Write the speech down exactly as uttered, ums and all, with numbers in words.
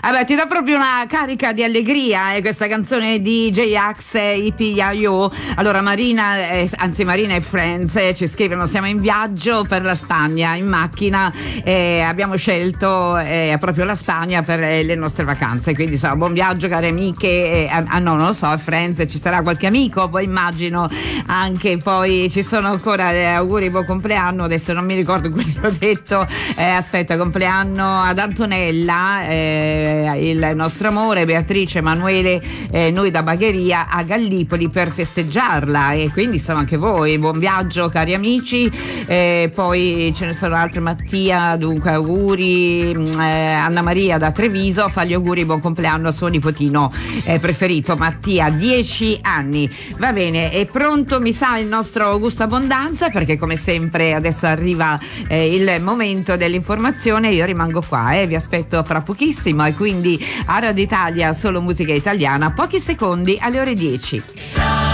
Vabbè, ti dà proprio una carica di allegria eh, questa canzone di J-Ax e I P I O. Allora Marina, eh, anzi Marina e Friends eh, ci scrivono: siamo in viaggio per la Spagna in macchina, eh, abbiamo scelto eh, proprio la Spagna per eh, le nostre vacanze, quindi insomma, buon viaggio care amiche. Eh, ah no, non lo so, Friends ci sarà qualche amico, poi immagino anche poi ci sono ancora eh, auguri buon compleanno, adesso non mi ricordo quello che ho detto, eh, aspetta, compleanno ad Antonella, eh, il nostro amore, Beatrice, Emanuele, eh, noi da Bagheria a Gallipoli per festeggiarla, e quindi insomma anche voi buon viaggio cari amici. Eh, poi ce ne sono altri, Mattia, dunque auguri, eh, Anna Maria da Treviso fa gli auguri buon compleanno al suo nipotino eh, preferito Mattia, dieci anni. Va bene, è pronto mi sa il nostro Augusto Abbondanza, perché come sempre adesso arriva eh, il momento dell'informazione. Io rimango qua e eh, vi aspetto fra pochissimo, e quindi a Radio Italia solo musica italiana, pochi secondi alle ore dieci.